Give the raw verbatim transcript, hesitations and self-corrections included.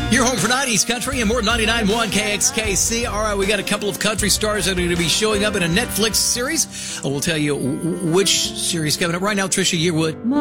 You're home for nineties country and more ninety-nine point one K X K C. All right, we got a couple of country stars that are going to be showing up in a Netflix series. We'll tell you which series coming up right now. Trisha Yearwood.